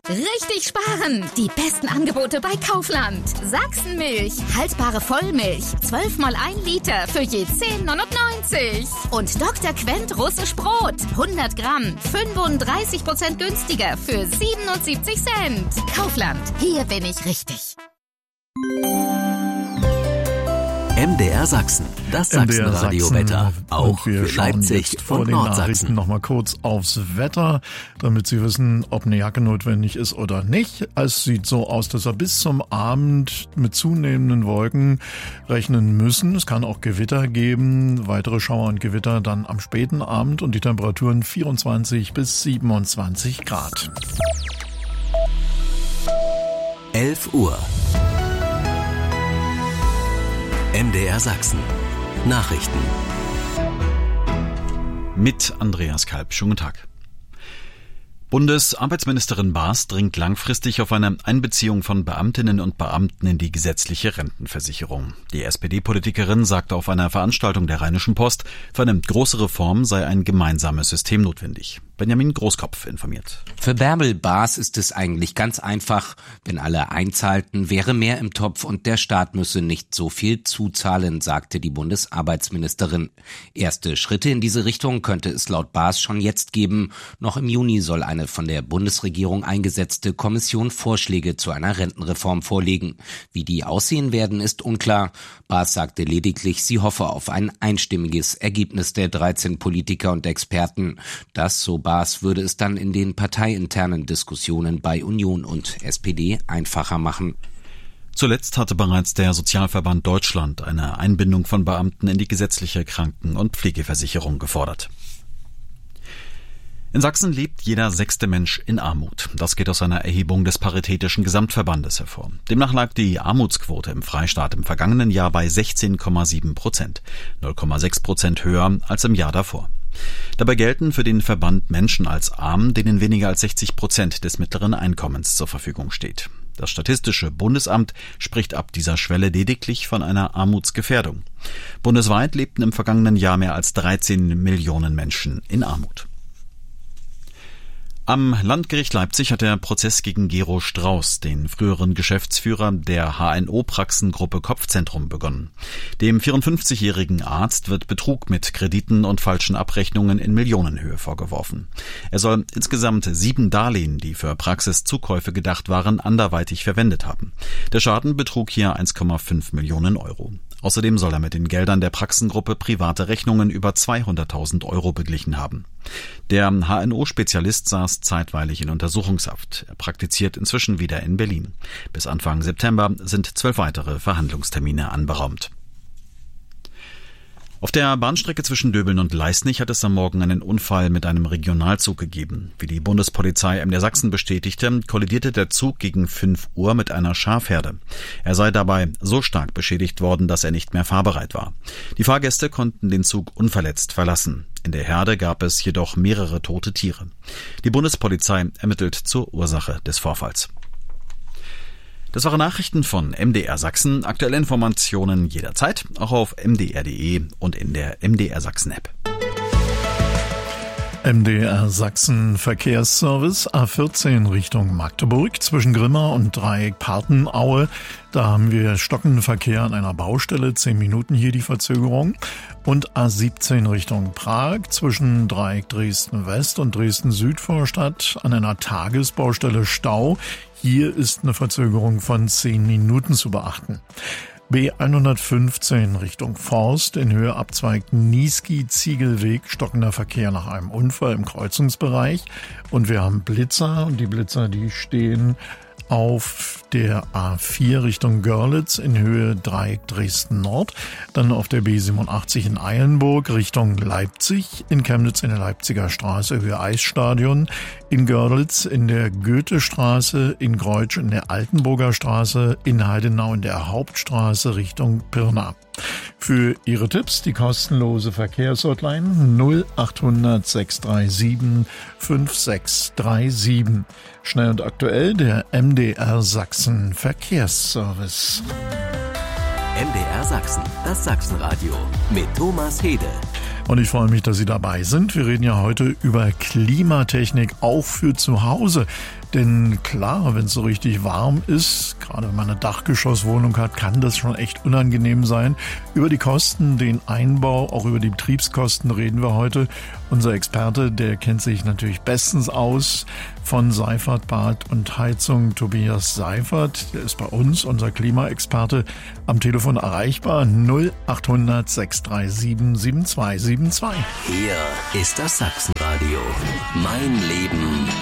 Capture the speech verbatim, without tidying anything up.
Richtig sparen! Die besten Angebote bei Kaufland. Sachsenmilch, haltbare Vollmilch, zwölf mal ein Liter für je zehn neunundneunzig. Und Doktor Quent russisch Brot, hundert Gramm, fünfunddreißig Prozent günstiger für siebenundsiebzig Cent. Kaufland, hier bin ich richtig. M D R Sachsen, das Sachsenradio-Wetter, auch für Leipzig und Nordsachsen. Noch mal kurz aufs Wetter, damit Sie wissen, ob eine Jacke notwendig ist oder nicht. Es sieht so aus, dass wir bis zum Abend mit zunehmenden Wolken rechnen müssen. Es kann auch Gewitter geben, weitere Schauer und Gewitter dann am späten Abend und die Temperaturen vierundzwanzig bis siebenundzwanzig Grad. elf Uhr. M D R Sachsen. Nachrichten. Mit Andreas Kalb. Schönen guten Tag. Bundesarbeitsministerin Baas dringt langfristig auf eine Einbeziehung von Beamtinnen und Beamten in die gesetzliche Rentenversicherung. Die S P D-Politikerin sagte auf einer Veranstaltung der Rheinischen Post, für eine große Reform sei ein gemeinsames System notwendig. Benjamin Großkopf informiert. Für Bärbel Baas ist es eigentlich ganz einfach. Wenn alle einzahlten, wäre mehr im Topf und der Staat müsse nicht so viel zuzahlen, sagte die Bundesarbeitsministerin. Erste Schritte in diese Richtung könnte es laut Baas schon jetzt geben. Noch im Juni soll eine von der Bundesregierung eingesetzte Kommission Vorschläge zu einer Rentenreform vorlegen. Wie die aussehen werden, ist unklar. Baas sagte lediglich, sie hoffe auf ein einstimmiges Ergebnis der dreizehn Politiker und Experten. Das, so Baas, würde es dann in den parteiinternen Diskussionen bei Union und S P D einfacher machen. Zuletzt hatte bereits der Sozialverband Deutschland eine Einbindung von Beamten in die gesetzliche Kranken- und Pflegeversicherung gefordert. In Sachsen lebt jeder sechste Mensch in Armut. Das geht aus einer Erhebung des Paritätischen Gesamtverbandes hervor. Demnach lag die Armutsquote im Freistaat im vergangenen Jahr bei sechzehn Komma sieben Prozent, null Komma sechs Prozent höher als im Jahr davor. Dabei gelten für den Verband Menschen als arm, denen weniger als sechzig Prozent des mittleren Einkommens zur Verfügung steht. Das Statistische Bundesamt spricht ab dieser Schwelle lediglich von einer Armutsgefährdung. Bundesweit lebten im vergangenen Jahr mehr als dreizehn Millionen Menschen in Armut. Am Landgericht Leipzig hat der Prozess gegen Gero Strauß, den früheren Geschäftsführer der H N O-Praxengruppe Kopfzentrum, begonnen. Dem vierundfünfzigjährigen Arzt wird Betrug mit Krediten und falschen Abrechnungen in Millionenhöhe vorgeworfen. Er soll insgesamt sieben Darlehen, die für Praxiszukäufe gedacht waren, anderweitig verwendet haben. Der Schaden betrug hier eins Komma fünf Millionen Euro. Außerdem soll er mit den Geldern der Praxengruppe private Rechnungen über zweihunderttausend Euro beglichen haben. Der H N O-Spezialist saß zeitweilig in Untersuchungshaft. Er praktiziert inzwischen wieder in Berlin. Bis Anfang September sind zwölf weitere Verhandlungstermine anberaumt. Auf der Bahnstrecke zwischen Döbeln und Leisnig hat es am Morgen einen Unfall mit einem Regionalzug gegeben. Wie die Bundespolizei M D R Sachsen bestätigte, kollidierte der Zug gegen fünf Uhr mit einer Schafherde. Er sei dabei so stark beschädigt worden, dass er nicht mehr fahrbereit war. Die Fahrgäste konnten den Zug unverletzt verlassen. In der Herde gab es jedoch mehrere tote Tiere. Die Bundespolizei ermittelt zur Ursache des Vorfalls. Das waren Nachrichten von M D R Sachsen. Aktuelle Informationen jederzeit, auch auf m d r punkt d e und in der M D R Sachsen App. M D R Sachsen Verkehrsservice A vierzehn Richtung Magdeburg zwischen Grimma und Dreieck Partenaue. Da haben wir stockenden Verkehr an einer Baustelle, zehn Minuten hier die Verzögerung. Und A siebzehn Richtung Prag zwischen Dreieck Dresden West und Dresden Südvorstadt an einer Tagesbaustelle Stau. Hier ist eine Verzögerung von zehn Minuten zu beachten. B hundertfünfzehn Richtung Forst in Höhe Abzweig Niesky-Ziegelweg, stockender Verkehr nach einem Unfall im Kreuzungsbereich. Und wir haben Blitzer und die Blitzer, die stehen auf der A vier Richtung Görlitz in Höhe Dreieck Dresden Nord, dann auf der B siebenundachtzig in Eilenburg Richtung Leipzig, in Chemnitz in der Leipziger Straße Höhe Eisstadion, in Görlitz in der Goethestraße, in Greutsch in der Altenburger Straße, in Heidenau in der Hauptstraße Richtung Pirna. Für Ihre Tipps die kostenlose Verkehrshotline null achthundert sechs drei sieben fünf sechs drei sieben. Schnell und aktuell der M D R Sachsen Verkehrsservice. M D R Sachsen, das Sachsenradio mit Thomas Hede. Und ich freue mich, dass Sie dabei sind. Wir reden ja heute über Klimatechnik, auch für zu Hause. Denn klar, wenn es so richtig warm ist, gerade wenn man eine Dachgeschosswohnung hat, kann das schon echt unangenehm sein. Über die Kosten, den Einbau, auch über die Betriebskosten reden wir heute. Unser Experte, der kennt sich natürlich bestens aus von Seifert Bad und Heizung, Tobias Seifert. Der ist bei uns, unser Klimaexperte, am Telefon erreichbar. null achthundert sechs drei sieben sieben zwei sieben zwei. Hier ist das Sachsenradio. Mein Leben.